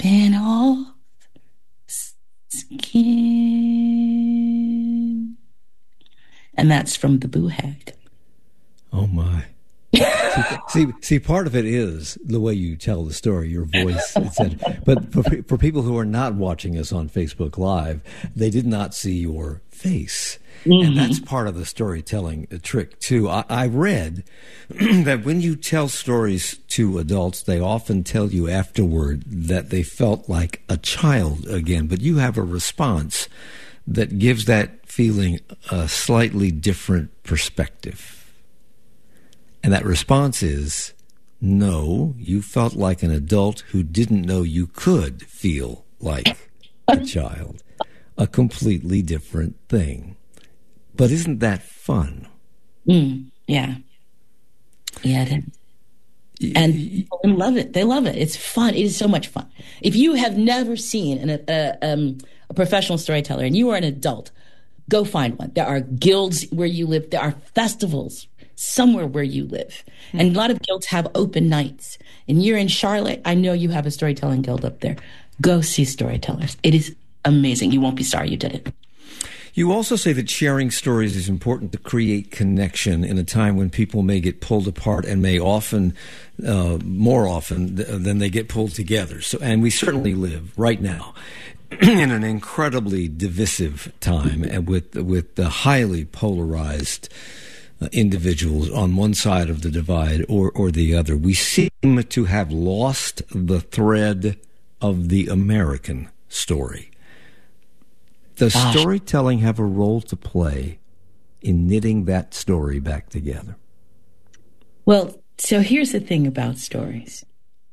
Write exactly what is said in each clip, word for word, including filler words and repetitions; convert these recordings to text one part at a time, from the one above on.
been off skin. And that's from the Boo Hag. Oh, my. see, see, see, part of it is the way you tell the story, your voice, et cetera. But for, for people who are not watching us on Facebook Live, they did not see your face. Mm-hmm. And that's part of the storytelling trick, too. I, I read that when you tell stories to adults, they often tell you afterward that they felt like a child again. But you have a response that gives that feeling a slightly different perspective. And that response is, no, you felt like an adult who didn't know you could feel like a child. A completely different thing. But isn't that fun? Mm, yeah. Yeah, it is. And people love it. They love it. It's fun. It is so much fun. If you have never seen an, a, um, a professional storyteller and you are an adult, go find one. There are guilds where you live. There are festivals somewhere where you live. Mm-hmm. And a lot of guilds have open nights. And you're in Charlotte, I know you have a storytelling guild up there. Go see storytellers. It is amazing. You won't be sorry you did it. You also say that sharing stories is important to create connection in a time when people may get pulled apart and may often, uh, more often th- than they get pulled together. So, and we certainly live right now in an incredibly divisive time and with with the highly polarized uh, individuals on one side of the divide or, or the other. We seem to have lost the thread of the American story. Does Gosh. storytelling have a role to play in knitting that story back together? Well, so here's the thing about stories.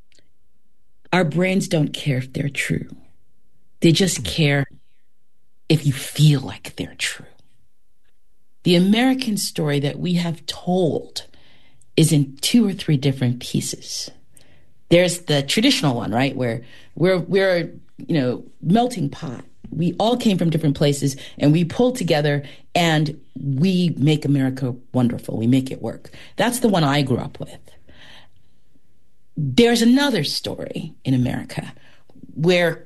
Our brains don't care if they're true. They just care if you feel like they're true. The American story that we have told is in two or three different pieces. There's the traditional one, right, where we're we're you know melting pot. We all came from different places, and we pull together, and we make America wonderful. We make it work. That's the one I grew up with. There's another story in America where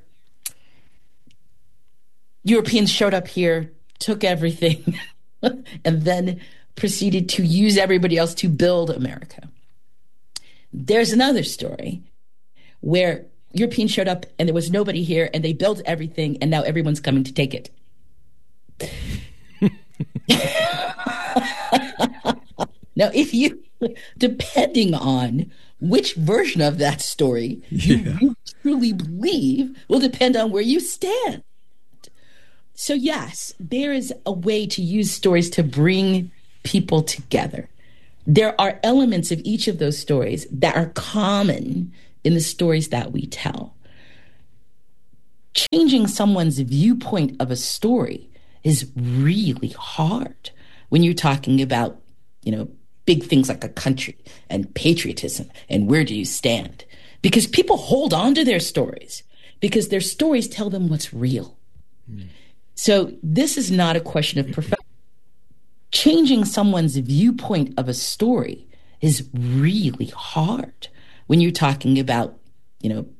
Europeans showed up here, took everything, and then proceeded to use everybody else to build America. There's another story where Europeans showed up and there was nobody here and they built everything and now everyone's coming to take it. Now, if you, depending on which version of that story you, yeah. you truly believe will depend on where you stand. So yes, there is a way to use stories to bring people together. There are elements of each of those stories that are common in the stories that we tell. Changing someone's viewpoint of a story is really hard when you're talking about, you know, big things like a country and patriotism and where do you stand? Because people hold on to their stories because their stories tell them what's real. Mm. So this is not a question of perfection. Changing someone's viewpoint of a story is really hard when you're talking about, you know,